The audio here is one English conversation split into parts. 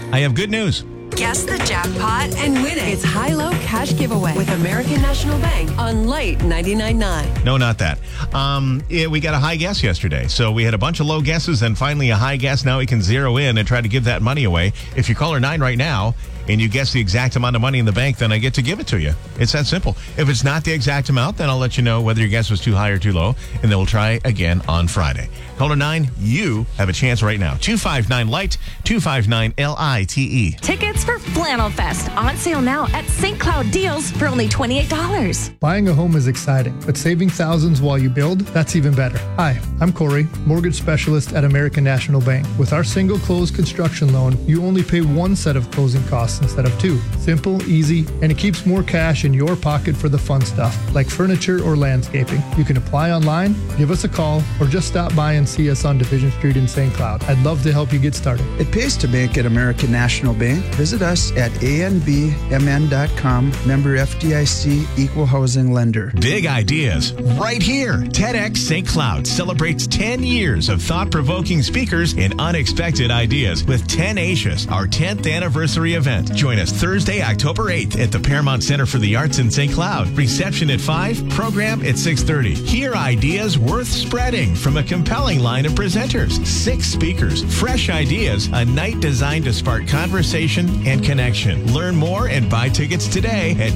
I have good news. Guess the jackpot and win it. It's high-low cash giveaway with American National Bank on Light 99.9. No, not that. We got a high guess yesterday. So we had a bunch of low guesses and finally a high guess. Now we can zero in and try to give that money away. If you call her 9 right now and you guess the exact amount of money in the bank, then I get to give it to you. It's that simple. If it's not the exact amount, then I'll let you know whether your guess was too high or too low, and then we'll try again on Friday. Caller 9, you have a chance right now. 259-LIGHT, 259-LITE. Tickets for Flannel Fest on sale now at St. Cloud Deals for only $28. Buying a home is exciting, but saving thousands while you build, that's even better. Hi, I'm Corey, mortgage specialist at American National Bank. With our single close construction loan, you only pay one set of closing costs instead of two. Simple, easy, and it keeps more cash in your pocket for the fun stuff, like furniture or landscaping. You can apply online, give us a call, or just stop by and see us on Division Street in St. Cloud. I'd love to help you get started. It pays to bank at American National Bank. Visit us at anbmn.com. Member FDIC, equal housing lender. Big ideas right here. TEDx St. Cloud celebrates 10 years of thought-provoking speakers and unexpected ideas with 10 Acious, our 10th anniversary event. Join us Thursday, October 8th at the Paramount Center for the Arts in St. Cloud. Reception at 5, program at 6:30. Hear ideas worth spreading from a compelling line of presenters. 6 speakers, fresh ideas, a night designed to spark conversation and connection. Learn more and buy tickets today at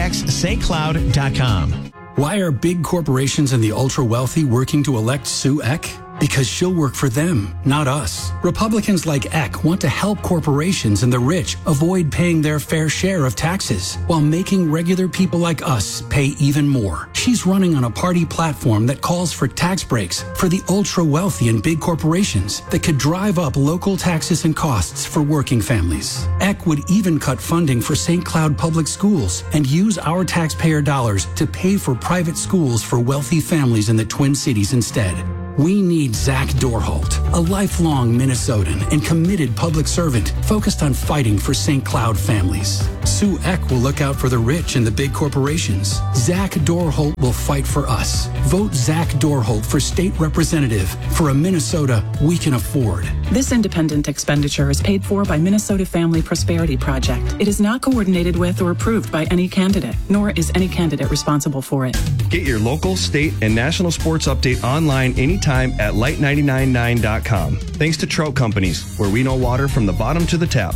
tedxstcloud.com. Why are big corporations and the ultra-wealthy working to elect Sue Eck? Because she'll work for them, not us. Republicans like Eck want to help corporations and the rich avoid paying their fair share of taxes while making regular people like us pay even more. She's running on a party platform that calls for tax breaks for the ultra-wealthy and big corporations that could drive up local taxes and costs for working families. Eck would even cut funding for St. Cloud Public Schools and use our taxpayer dollars to pay for private schools for wealthy families in the Twin Cities instead. We need Zach Dorholt, a lifelong Minnesotan and committed public servant focused on fighting for St. Cloud families. Sue Eck will look out for the rich and the big corporations. Zach Dorholt will fight for us. Vote Zach Dorholt for state representative for a Minnesota we can afford. This independent expenditure is paid for by Minnesota Family Prosperity Project. It is not coordinated with or approved by any candidate, nor is any candidate responsible for it. Get your local, state, and national sports update online anytime at light999.com. Thanks to Trout Companies, where we know water from the bottom to the tap.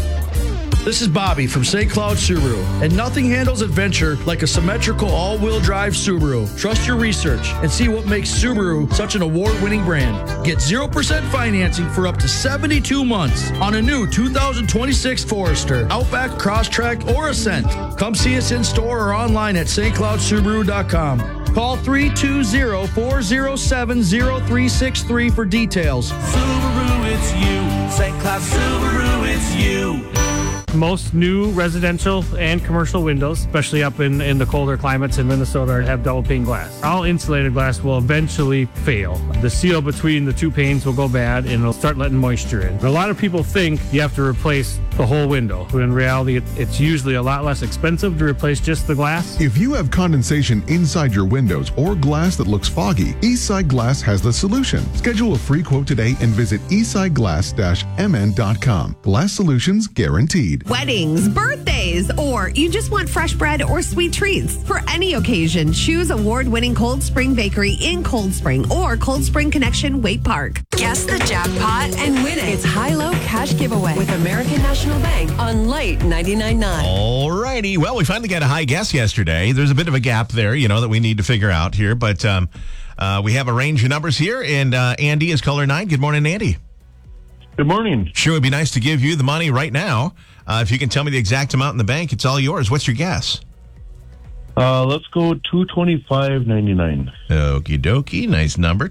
This is Bobby from St. Cloud Subaru, and nothing handles adventure like a symmetrical all-wheel drive Subaru. Trust your research and see what makes Subaru such an award-winning brand. Get 0% financing for up to 72 months on a new 2026 Forester, Outback, Crosstrek, or Ascent. Come see us in store or online at stcloudsubaru.com. Call 320-407-0363 for details. Subaru, it's you. St. Cloud Subaru, it's you. Most new residential and commercial windows, especially up in the colder climates in Minnesota, have double pane glass. All insulated glass will eventually fail. The seal between the two panes will go bad and it'll start letting moisture in. A lot of people think you have to replace the whole window, but in reality, it's usually a lot less expensive to replace just the glass. If you have condensation inside your windows or glass that looks foggy, Eastside Glass has the solution. Schedule a free quote today and visit eastsideglass-mn.com. Glass solutions guaranteed. Weddings, birthdays, or you just want fresh bread or sweet treats. For any occasion, choose award-winning Cold Spring Bakery in Cold Spring or Cold Spring Connection Waite Park. Guess the jackpot and win it. It's high-low cash giveaway with American National Bank on Light 99.9. All righty. Well, we finally got a high guess yesterday. There's a bit of a gap there, that we need to figure out here. But we have a range of numbers here, and Andy is caller 9. Good morning, Andy. Good morning. Sure would be nice to give you the money right now. If you can tell me the exact amount in the bank, it's all yours. What's your guess? Let's go $225.99. Okie dokie. Nice number.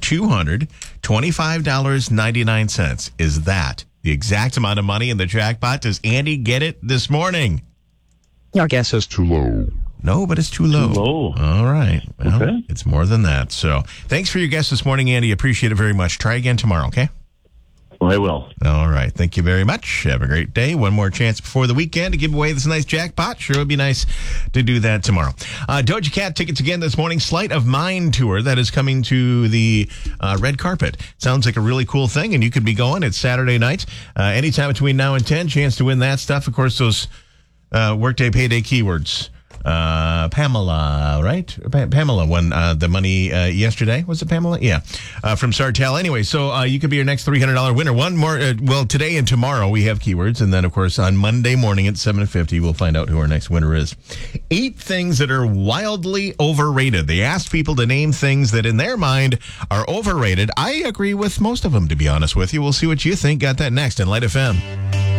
$225.99. Is that the exact amount of money in the jackpot? Does Andy get it this morning? Your guess is too low. No, but it's too low. Too low. All right. Well, okay. It's more than that. So thanks for your guess this morning, Andy. Appreciate it very much. Try again tomorrow, okay? I will. All right. Thank you very much. Have a great day. One more chance before the weekend to give away this nice jackpot. Sure would be nice to do that tomorrow. Doja Cat tickets again this morning. Sleight of Mind tour that is coming to the red carpet. Sounds like a really cool thing, and you could be going. It's Saturday night. Anytime between now and 10, chance to win that stuff. Of course, those Workday Payday keywords. Pamela, right? Pamela won the money yesterday. Was it Pamela? Yeah. From Sartell. Anyway, so you could be your next $300 winner. One more, today and tomorrow we have keywords. And then, of course, on Monday morning at 7:50, we'll find out who our next winner is. 8 things that are wildly overrated. They asked people to name things that in their mind are overrated. I agree with most of them, to be honest with you. We'll see what you think. Got that next in Light FM.